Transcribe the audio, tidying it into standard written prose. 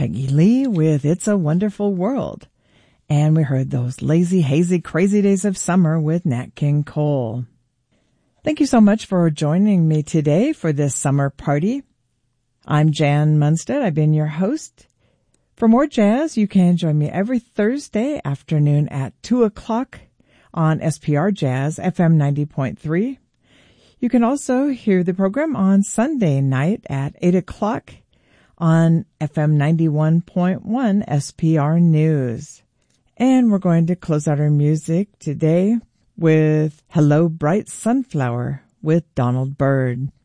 Peggy Lee with It's a Wonderful World. And we heard those lazy, hazy, crazy days of summer with Nat King Cole. Thank you so much for joining me today for this summer party. I'm Jan Munstead. I've been your host. For more jazz, you can join me every Thursday afternoon at 2 o'clock on SPR Jazz, FM 90.3. You can also hear the program on Sunday night at 8 o'clock on FM 91.1 SPR News. And we're going to close out our music today with Hello Bright Sunflower with Donald Byrd.